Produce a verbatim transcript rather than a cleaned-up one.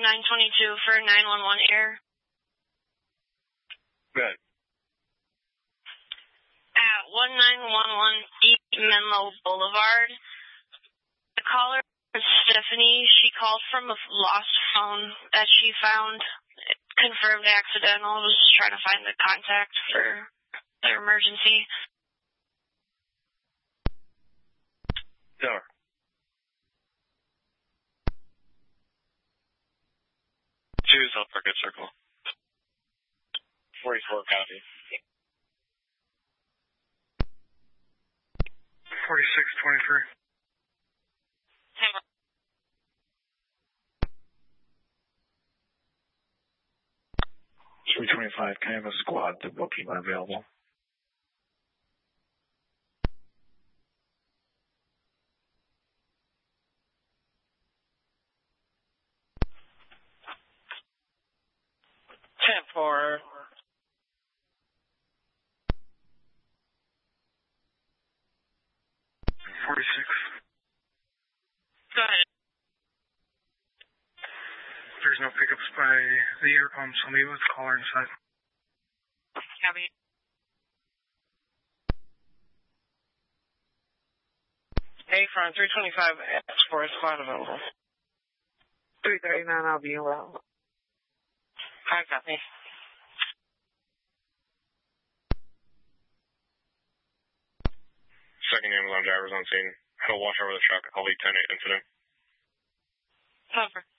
nine twenty-two for nine one one air. Good. At one nine one one East Menlo Boulevard, the caller is Stephanie. She called from a lost phone that she found. It confirmed accidental. Was just trying to find the contact for their emergency. Door. Two South Market Circle. forty-four copy. forty-six twenty-three. three twenty-five, can I have a squad to book you unavailable? ten four. forty-six. Go ahead. There's no pickups by the air pumps. I'll meet with the caller inside. Copy. Hey, front three twenty-five, ask for a squad available. three thirty-nine, I'll be around. Hi, copy. Second Amazon drivers on scene. Had a wash over the truck. I'll lead ten eight incident. Cover.